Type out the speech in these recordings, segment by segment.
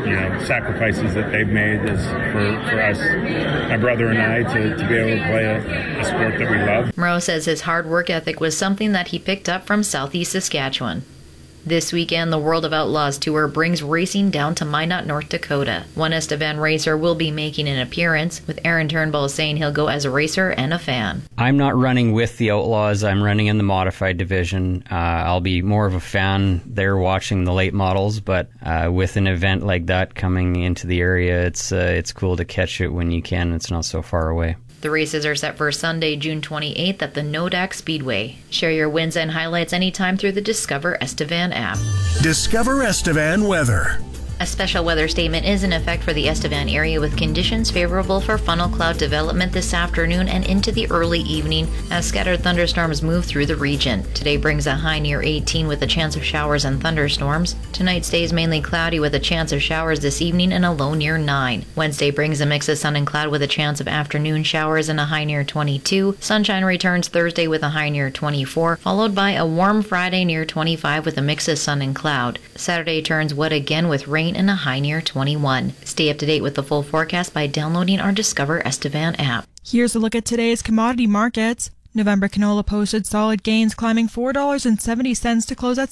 sacrifices that they've made for us, my brother and I, to be able to play a sport that we love. Moreau says his hard work ethic was something that he picked up from Southeast Saskatchewan. This weekend, the World of Outlaws Tour brings racing down to Minot, North Dakota. One Estevan racer will be making an appearance, with Aaron Turnbull saying he'll go as a racer and a fan. I'm not running with the Outlaws. I'm running in the modified division. I'll be more of a fan there watching the late models, but with an event like that coming into the area, it's cool to catch it when you can. It's not so far away. The races are set for Sunday, June 28th at the Nodak Speedway. Share your wins and highlights anytime through the Discover Estevan app. Discover Estevan weather. A special weather statement is in effect for the Estevan area, with conditions favorable for funnel cloud development this afternoon and into the early evening as scattered thunderstorms move through the region. Today brings a high near 18 with a chance of showers and thunderstorms. Tonight stays mainly cloudy with a chance of showers this evening and a low near 9. Wednesday brings a mix of sun and cloud with a chance of afternoon showers and a high near 22. Sunshine returns Thursday with a high near 24, followed by a warm Friday near 25 with a mix of sun and cloud. Saturday turns wet again with rain and a high near 21. Stay up to date with the full forecast by downloading our Discover Estevan app. Here's a look at today's commodity markets. November canola posted solid gains, climbing $4.70 to close at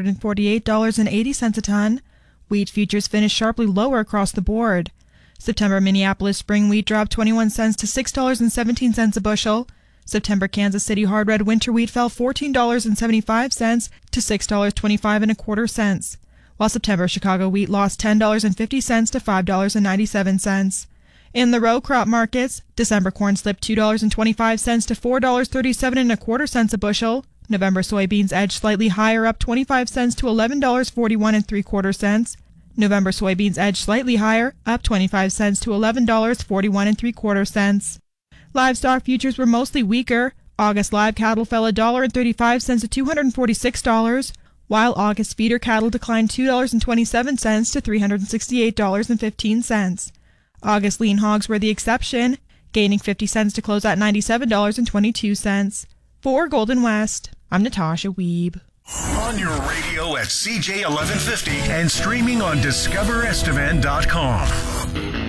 $748.80 a ton. Wheat futures finished sharply lower across the board. September Minneapolis spring wheat dropped 21 cents to $6.17 a bushel. September Kansas City hard red winter wheat fell $14.75 to $6.2525. While September Chicago wheat lost $10.50 to $5.97. In the row crop markets, December corn slipped $2.25 to $4.3725 a bushel. November soybeans edged slightly higher, up 25 cents to $11.4175. November soybeans edged slightly higher, up 25 cents to $11.4175. Livestock futures were mostly weaker. August live cattle fell $1.35 to $246. While August feeder cattle declined $2.27 to $368.15. August lean hogs were the exception, gaining 50 cents to close at $97.22. For Golden West, I'm Natasha Wiebe. On your radio at CJ 1150 and streaming on discoverestevan.com.